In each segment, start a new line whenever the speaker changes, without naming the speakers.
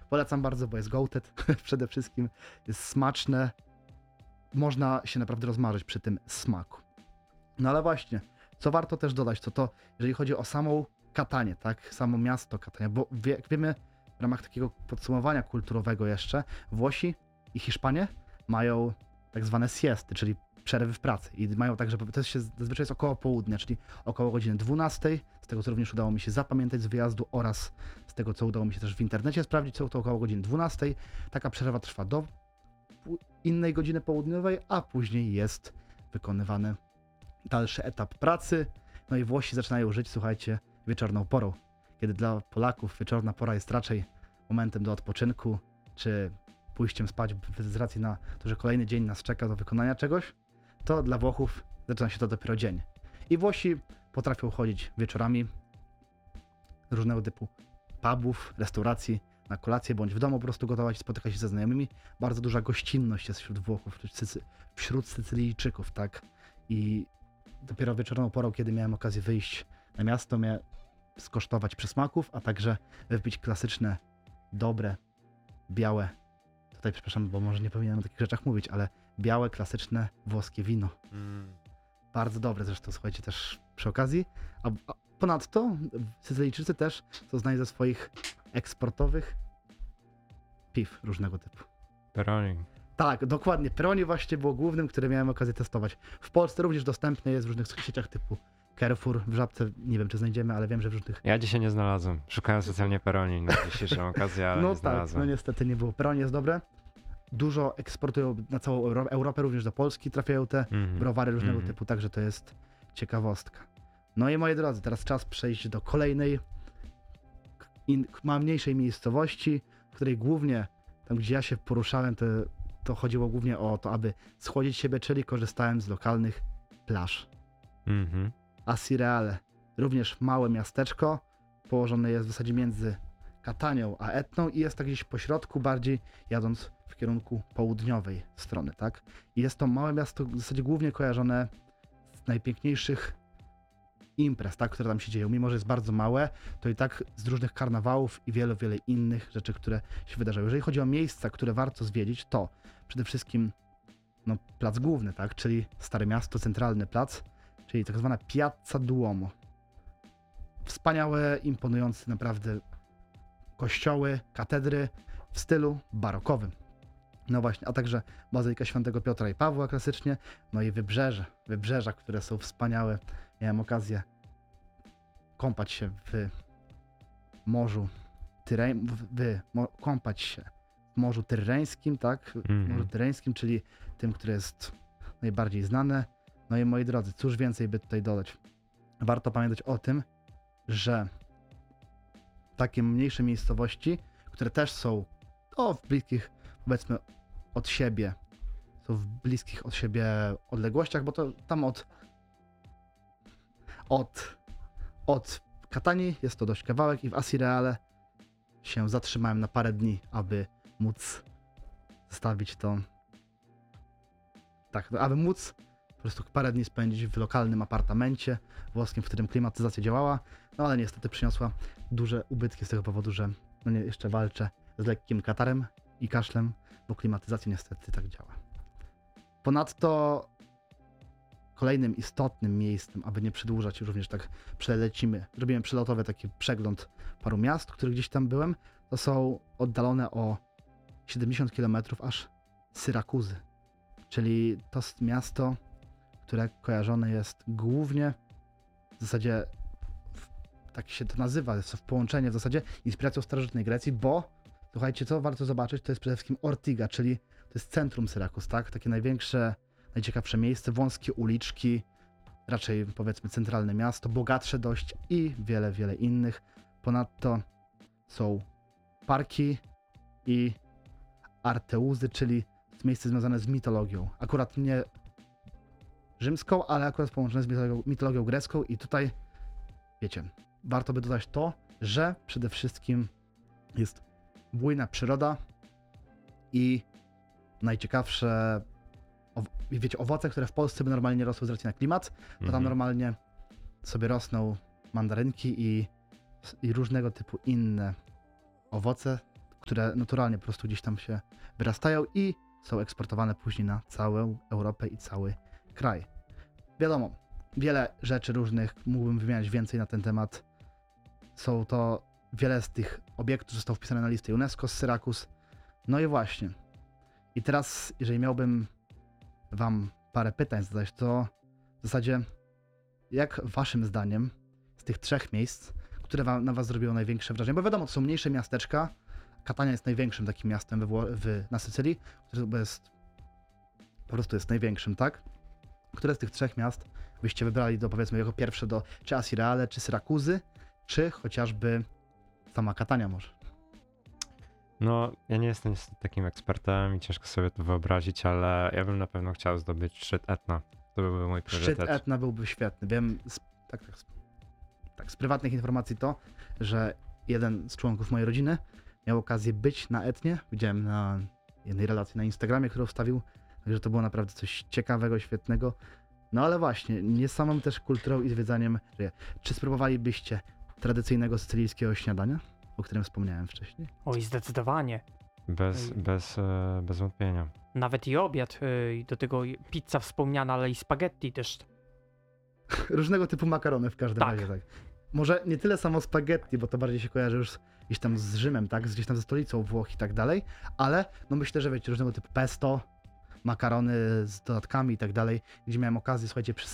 Polecam bardzo, bo jest goated przede wszystkim, jest smaczne, można się naprawdę rozmarzyć przy tym smaku. No ale właśnie, co warto też dodać, to jeżeli chodzi o samą Katanię, tak, samo miasto Katania, bo jak wiemy, w ramach takiego podsumowania kulturowego jeszcze, Włosi i Hiszpanie mają tak zwane siesty, czyli przerwy w pracy i mają także, to się zazwyczaj jest około południa, czyli około godziny 12, z tego co również udało mi się zapamiętać z wyjazdu oraz z tego co udało mi się też w internecie sprawdzić, są to około godziny 12. Taka przerwa trwa do innej godziny południowej, a później jest wykonywany dalszy etap pracy. No i Włosi zaczynają żyć, słuchajcie, wieczorną porą, kiedy dla Polaków wieczorna pora jest raczej momentem do odpoczynku, czy pójściem spać z racji na to, że kolejny dzień nas czeka do wykonania czegoś, to dla Włochów zaczyna się to dopiero dzień. I Włosi potrafią chodzić wieczorami do różnego typu pubów, restauracji, na kolację bądź w domu po prostu gotować, spotykać się ze znajomymi. Bardzo duża gościnność jest wśród Włochów, wśród Sycylijczyków, tak? I dopiero wieczorną porą, kiedy miałem okazję wyjść na miasto, miałem skosztować przysmaków, a także wypić klasyczne, dobre, białe, tutaj przepraszam, bo może nie powinienem o takich rzeczach mówić, ale białe, klasyczne włoskie wino. Bardzo dobre zresztą, słuchajcie, też przy okazji. A ponadto Sycylijczycy też są znani ze swoich eksportowych piw różnego typu.
Peroni.
Tak, dokładnie. Peroni właśnie było głównym, które miałem okazję testować. W Polsce również dostępne jest w różnych sieciach typu Carrefour, w Żabce, nie wiem czy znajdziemy, ale wiem, że w różnych...
Ja dzisiaj nie znalazłem. Szukałem specjalnie Peroni na dzisiejszą okazję, ale
no
nie
tak,
znalazłem.
no niestety nie było. Peroni jest dobre. Dużo eksportują na całą Europę, również do Polski trafiają te browary różnego typu, także to jest ciekawostka. No i moi drodzy, teraz czas przejść do kolejnej, mniejszej miejscowości, w której głównie, tam gdzie ja się poruszałem, to chodziło głównie o to, aby schłodzić siebie, czyli korzystałem z lokalnych plaż. Acireale, również małe miasteczko, położone jest w zasadzie między Katanią a Etną i jest tak gdzieś po środku, bardziej jadąc w kierunku południowej strony, tak? I jest to małe miasto w zasadzie głównie kojarzone z najpiękniejszych imprez, tak, które tam się dzieją. Mimo że jest bardzo małe, to i tak z różnych karnawałów i wiele innych rzeczy, które się wydarzają. Jeżeli chodzi o miejsca, które warto zwiedzić, to przede wszystkim plac główny, tak, czyli Stare Miasto, centralny plac, czyli tak zwana Piazza Duomo. Wspaniałe, imponujące naprawdę kościoły, katedry w stylu barokowym. No właśnie, a także Bazylika Świętego Piotra i Pawła klasycznie, no i wybrzeża, które są wspaniałe. Miałem okazję kąpać się w morzu kąpać się w Morzu Tyreńskim, tak? Morzu Tyreńskim, czyli tym, które jest najbardziej znane. No i moi drodzy, cóż więcej by tutaj dodać? Warto pamiętać o tym, że takie mniejsze miejscowości, które też są w bliskich, powiedzmy, od siebie, są w bliskich od siebie odległościach, bo to tam od Katanii jest to dość kawałek i w Acireale się zatrzymałem na parę dni, aby móc zostawić to, tak, aby móc po prostu parę dni spędzić w lokalnym apartamencie włoskim, w którym klimatyzacja działała, no ale niestety przyniosła duże ubytki z tego powodu, że jeszcze walczę z lekkim katarem i kaszlem, bo klimatyzacja niestety tak działa. Ponadto kolejnym istotnym miejscem, aby nie przedłużać, również tak zrobiłem przelotowy taki przegląd paru miast, których gdzieś tam byłem, to są oddalone o 70 km aż Syrakuzy, czyli to miasto, które kojarzone jest głównie, w zasadzie tak się to nazywa, jest to w połączenie w zasadzie inspiracją starożytnej Grecji, bo słuchajcie, co warto zobaczyć, to jest przede wszystkim Ortiga, czyli to jest centrum Syrakus, tak? Takie największe, najciekawsze miejsce, wąskie uliczki, raczej powiedzmy centralne miasto, bogatsze dość i wiele innych. Ponadto są parki i arteuzy, czyli miejsce związane z mitologią. Akurat nie rzymską, ale akurat połączone z mitologią grecką i tutaj, wiecie, warto by dodać to, że przede wszystkim jest bujna przyroda i najciekawsze wiecie, owoce, które w Polsce by normalnie nie rosły z racji na klimat, to tam normalnie sobie rosną mandarynki i różnego typu inne owoce, które naturalnie po prostu gdzieś tam się wyrastają i są eksportowane później na całą Europę i cały kraj. Wiadomo, wiele rzeczy różnych, mógłbym wymieniać więcej na ten temat. Są to wiele z tych obiektów zostało wpisane na listę UNESCO z Syrakus. No i właśnie. I teraz, jeżeli miałbym wam parę pytań zadać, to w zasadzie jak waszym zdaniem z tych 3 miejsc, które na was zrobiło największe wrażenie? Bo wiadomo, to są mniejsze miasteczka. Catania jest największym takim miastem na Sycylii, które jest, po prostu jest największym, tak? Które z tych 3 miast byście wybrali do, powiedzmy, jako pierwsze do czy Asireale, czy Syrakuzy, czy chociażby sama Catania może?
No, ja nie jestem niestety takim ekspertem i ciężko sobie to wyobrazić, ale ja bym na pewno chciał zdobyć szczyt Etna. To byłby mój
Szczyt
priorytet.
Etna byłby świetny. Wiem z prywatnych informacji to, że jeden z członków mojej rodziny miał okazję być na Etnie. Widziałem na jednej relacji na Instagramie, którą wstawił, także to było naprawdę coś ciekawego, świetnego. No ale właśnie, nie samą też kulturą i zwiedzaniem. Czy spróbowalibyście tradycyjnego sycylijskiego śniadania, o którym wspomniałem wcześniej?
Oj, zdecydowanie.
Bez wątpienia.
Nawet i obiad, i do tego pizza wspomniana, ale i spaghetti też.
Różnego typu makarony w każdym
Tak.
razie, tak. Może nie tyle samo spaghetti, bo to bardziej się kojarzy już gdzieś tam z Rzymem, tak? Gdzieś tam ze stolicą Włoch i tak dalej, ale no myślę, że wiecie, różnego typu pesto, makarony z dodatkami i tak dalej, gdzie miałem okazję, słuchajcie, przy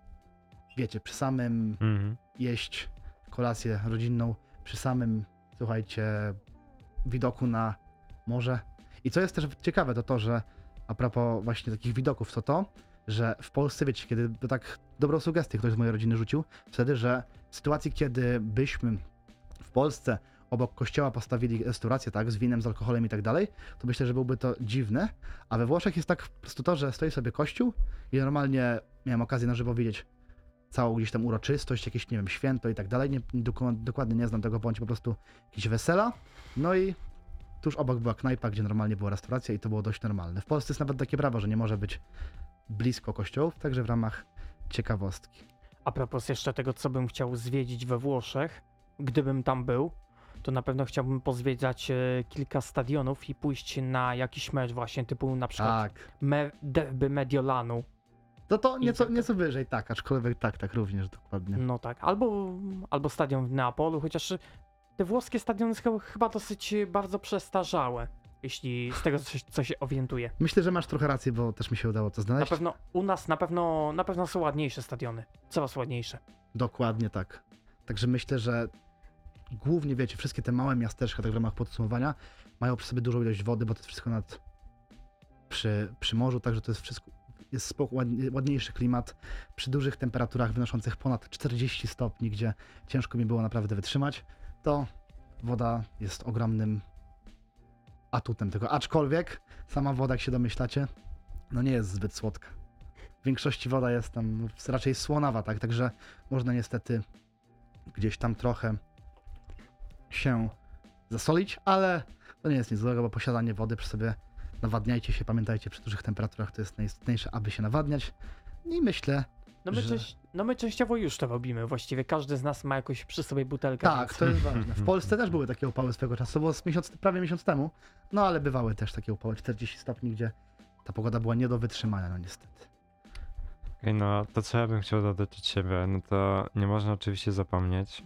samym
Mhm.
jeść kolację rodzinną, przy samym, słuchajcie, widoku na morze. I co jest też ciekawe, to to, że a propos właśnie takich widoków, to, że w Polsce, wiecie, kiedy tak dobrą sugestię ktoś z mojej rodziny rzucił, wtedy, że w sytuacji, kiedy byśmy w Polsce obok kościoła postawili restaurację, tak, z winem, z alkoholem i tak dalej, to myślę, że byłby to dziwne, a we Włoszech jest tak po prostu to, że stoi sobie kościół i normalnie miałem okazję na żywo widzieć całą gdzieś tam uroczystość, jakieś, nie wiem, święto i tak dalej, dokładnie nie znam tego, bądź po prostu jakieś wesela, no i tuż obok była knajpa, gdzie normalnie była restauracja i to było dość normalne. W Polsce jest nawet takie prawo, że nie może być blisko kościołów, także w ramach ciekawostki.
A propos jeszcze tego, co bym chciał zwiedzić we Włoszech, gdybym tam był, to na pewno chciałbym pozwiedzać kilka stadionów i pójść na jakiś mecz właśnie, typu na przykład
Tak.
derby Mediolanu.
To nieco,
I tak.
nieco wyżej, tak, aczkolwiek tak, również dokładnie.
No tak, albo stadion w Neapolu, chociaż te włoskie stadiony są chyba dosyć bardzo przestarzałe, jeśli z tego co się orientuję.
Myślę, że masz trochę rację, bo też mi się udało to
Na
znaleźć.
pewno u nas na pewno są ładniejsze stadiony, coraz ładniejsze.
Dokładnie tak. Także myślę, że głównie, wiecie, wszystkie te małe miasteczka, tak w ramach podsumowania, mają przy sobie dużą ilość wody, bo to jest wszystko przy morzu, także to jest wszystko, jest ładniejszy klimat przy dużych temperaturach wynoszących ponad 40 stopni, gdzie ciężko mi było naprawdę wytrzymać, to woda jest ogromnym atutem tego. Aczkolwiek sama woda, jak się domyślacie, no nie jest zbyt słodka. W większości woda jest tam raczej słonawa, tak? Także można niestety gdzieś tam trochę się zasolić, ale to nie jest nic złego, bo posiadanie wody przy sobie, nawadniajcie się, pamiętajcie, przy dużych temperaturach to jest najistotniejsze, aby się nawadniać. I myślę,
My częściowo już to robimy, właściwie każdy z nas ma jakoś przy sobie butelkę.
tak,
więc-
to jest ważne. W Polsce też były takie upały swego czasu, było prawie miesiąc temu, no ale bywały też takie upały 40 stopni, gdzie ta pogoda była nie do wytrzymania, no niestety.
Okej, no to co ja bym chciał dodać od siebie, no to nie można oczywiście zapomnieć,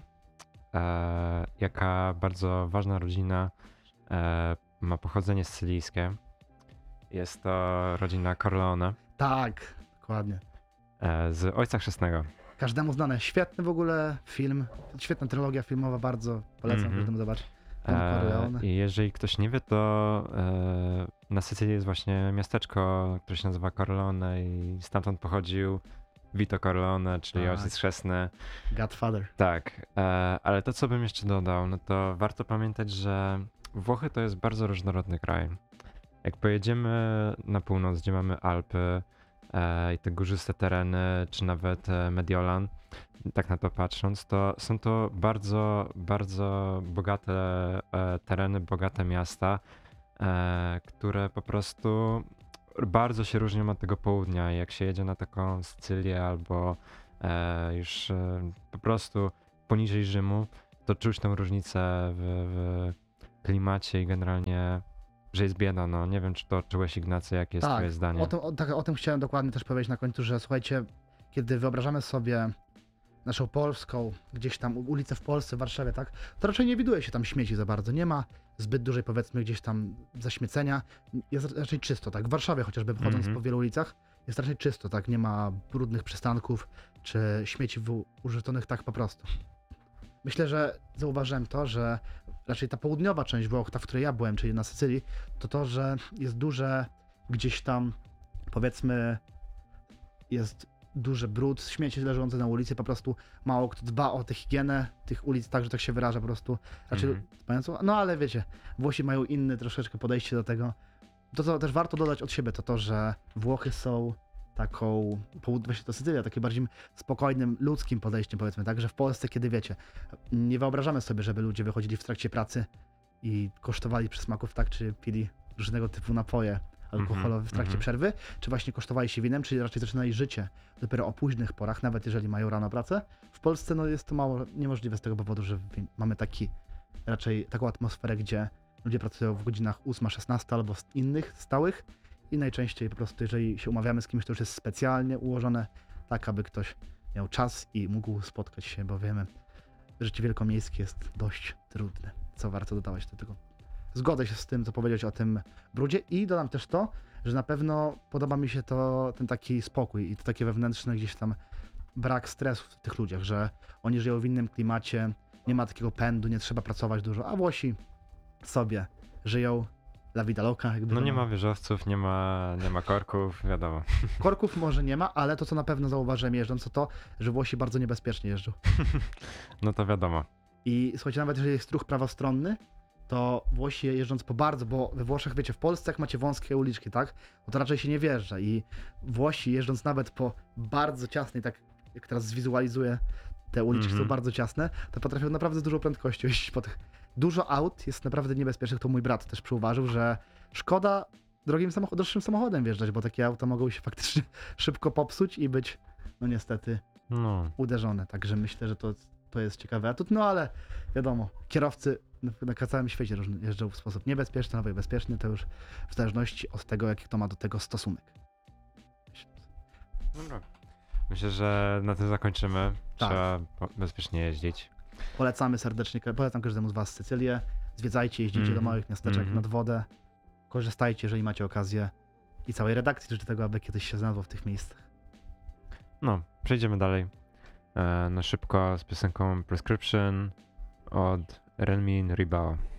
jaka bardzo ważna rodzina ma pochodzenie sycylijskie. Jest to rodzina Corleone
Tak, dokładnie.
z Ojca Chrzestnego.
Każdemu znane. Świetny w ogóle film, świetna trylogia filmowa, bardzo polecam
Mhm.
każdemu zobaczyć. Don Corleone.
I jeżeli ktoś nie wie, to na Sycylii jest właśnie miasteczko, które się nazywa Corleone i stamtąd pochodził Vito Corleone, czyli
Tak.
ojciec chrzestny.
Godfather.
Tak, ale to co bym jeszcze dodał, no to warto pamiętać, że Włochy to jest bardzo różnorodny kraj. Jak pojedziemy na północ, gdzie mamy Alpy i te górzyste tereny, czy nawet Mediolan, tak na to patrząc, to są to bardzo, bardzo bogate tereny, bogate miasta, które po prostu bardzo się różnią od tego południa. Jak się jedzie na taką Sycylię albo już po prostu poniżej Rzymu, to czuć tę różnicę w klimacie i generalnie, że jest bieda, no. Nie wiem, czy to odczułeś, Ignacy, jakie jest twoje zdanie?
O tym chciałem dokładnie też powiedzieć na końcu, że słuchajcie, kiedy wyobrażamy sobie naszą polską, gdzieś tam ulicę w Polsce, w Warszawie, tak, to raczej nie widuje się tam śmieci za bardzo. Nie ma zbyt dużej, powiedzmy, gdzieś tam zaśmiecenia. Jest raczej czysto, tak. W Warszawie chociażby, chodząc po wielu ulicach, jest raczej czysto, tak. Nie ma brudnych przystanków, czy śmieci użytkowanych tak po prostu. Myślę, że zauważyłem to, że raczej ta południowa część Włoch, ta, w której ja byłem, czyli na Sycylii, to, że jest duże gdzieś tam, powiedzmy, jest duży brud, śmieci leżące na ulicy, po prostu mało kto dba o tę higienę tych ulic, tak, że tak się wyraża, po prostu raczej, no ale wiecie, Włosi mają inne troszeczkę podejście do tego. To, co też warto dodać od siebie, to, że Włochy są taką, właśnie to Sycylia, takim bardziej spokojnym, ludzkim podejściem, powiedzmy, tak, że w Polsce, kiedy wiecie, nie wyobrażamy sobie, żeby ludzie wychodzili w trakcie pracy i kosztowali przysmaków, tak, czy pili różnego typu napoje alkoholowe w trakcie przerwy, czy właśnie kosztowali się winem, czyli raczej zaczynali życie dopiero o późnych porach, nawet jeżeli mają rano pracę. W Polsce no, jest to mało niemożliwe z tego powodu, że mamy raczej taką atmosferę, gdzie ludzie pracują w godzinach 8-16 albo innych stałych i najczęściej po prostu, jeżeli się umawiamy z kimś, to już jest specjalnie ułożone tak, aby ktoś miał czas i mógł spotkać się, bo wiemy, że życie wielkomiejskie jest dość trudne, co warto dodawać do tego. Zgodzę się z tym, co powiedziałeś o tym brudzie i dodam też to, że na pewno podoba mi się ten taki spokój i to takie wewnętrzne gdzieś tam brak stresu w tych ludziach, że oni żyją w innym klimacie, nie ma takiego pędu, nie trzeba pracować dużo, a Włosi sobie żyją la vida loca. Jakby
no nie ma wieżowców, nie ma korków, wiadomo.
Korków może nie ma, ale to co na pewno zauważyłem jeżdżąc, to że Włosi bardzo niebezpiecznie jeżdżą.
No to wiadomo.
I słuchajcie, nawet jeżeli jest ruch prawostronny, to Włosi jeżdżąc bo we Włoszech, wiecie, w Polsce jak macie wąskie uliczki, tak, no to raczej się nie wjeżdża i Włosi jeżdżąc nawet po bardzo ciasnej, tak jak teraz zwizualizuję, te uliczki są bardzo ciasne, to potrafią naprawdę z dużą prędkością jeździć po tych. Dużo aut jest naprawdę niebezpiecznych, to mój brat też przyuważył, że szkoda droższym samochodem wjeżdżać, bo takie auta mogą się faktycznie szybko popsuć i być, no niestety, uderzone, także myślę, że to jest ciekawy atut, no ale wiadomo, kierowcy na całym świecie jeżdżą w sposób niebezpieczny albo bezpieczny, to już w zależności od tego, jaki kto ma do tego stosunek.
Dobra. Myślę, że na tym zakończymy.
Tak.
Trzeba bezpiecznie jeździć.
Polecamy serdecznie, polecam każdemu z was Sycylię. Zwiedzajcie, jeździcie do małych miasteczek nad wodę. Korzystajcie, jeżeli macie okazję. I całej redakcji życzę tego, aby kiedyś się znalazło w tych miejscach.
No, przejdziemy dalej. Na szybko z piosenką Prescription od Renmin Ribao.